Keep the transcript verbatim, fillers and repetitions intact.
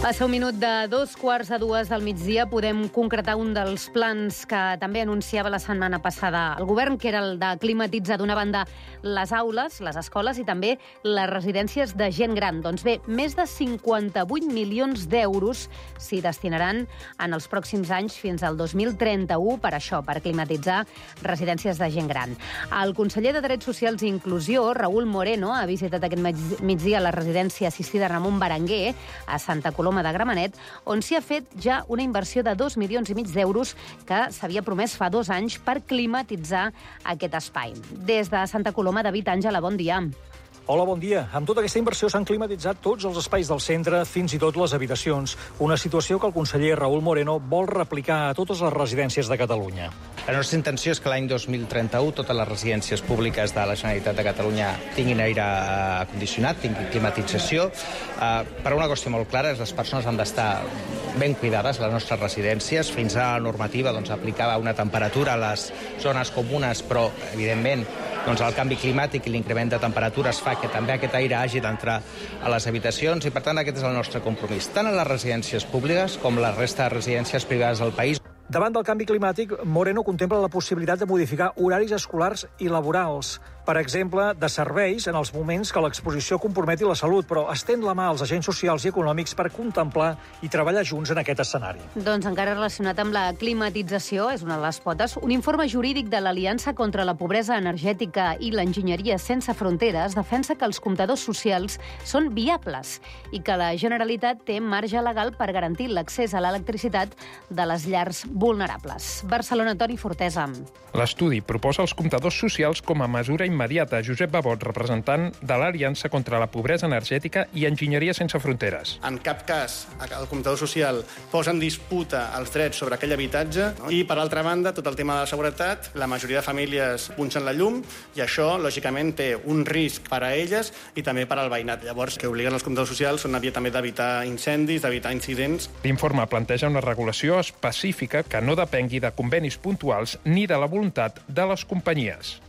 Passa un minut de dos quarts a dues del migdia. Podem concretar un dels plans que també anunciava la setmana passada el govern, que era el de climatitzar d'una banda les aules, les escoles i també les residències de gent gran. Doncs bé, més de cinquanta-vuit milions d'euros s'hi destinaran en els pròxims anys fins al dos mil trenta-u per això, per climatitzar residències de gent gran. El conseller de Drets Socials i Inclusió, Raúl Moreno, ha visitat aquest migdia la residència assistida Ramon Berenguer a Santa Coloma de Gramenet, on s'hi ha fet ja una inversió de dos milions i mig d'euros que s'havia promès fa dos anys per climatitzar aquest espai. Des de Santa Coloma, David Àngela, bon dia. Hola, bon dia. Amb tota aquesta inversió s'han climatitzat tots els espais del centre, fins i tot les habitacions. Una situació que el conseller Raúl Moreno vol replicar a totes les residències de Catalunya. La nostra intenció és que l'any dos mil trenta-u totes les residències públiques de la Generalitat de Catalunya tinguin aire condicionat, tinguin climatització. Per una qüestió molt clara, les persones han d'estar ben cuidades, les nostres residències. Fins a la normativa doncs, aplicava una temperatura a les zones comunes, però, evidentment, doncs, el canvi climàtic i l'increment de temperatures fa que també aquest aire hagi d'entrar a les habitacions i, per tant, aquest és el nostre compromís, tant a les residències públiques com a la resta de residències privades del país. Davant del canvi climàtic, Moreno contempla la possibilitat de modificar horaris escolars i laborals. Per exemple, de serveis en els moments que l'exposició comprometi la salut, però estén la mà als agents socials i econòmics per contemplar i treballar junts en aquest escenari. Doncs encara relacionat amb la climatització, és una de les potes, un informe jurídic de l'Aliança contra la Pobresa Energètica i l'Enginyeria Sense Fronteres defensa que els comptadors socials són viables i que la Generalitat té marge legal per garantir l'accés a l'electricitat de les llars vulnerables. Barcelona, Toni Fortesa. L'estudi proposa els comptadors socials com a mesura immediata. Josep Babot, representant de l'Aliança contra la Pobresa Energètica i Enginyeria Sense Fronteres. En cap cas el comptador social posa en disputa els drets sobre aquell habitatge, no? I, per altra banda, tot el tema de la seguretat, la majoria de famílies punxen la llum i això, lògicament, té un risc per a elles i també per al veïnat. Llavors, que obliguen els comptadors socials són una via també d'evitar incendis, d'evitar incidents. L'informe planteja una regulació específica que no depengui de convenis puntuals ni de la voluntat de les companyies.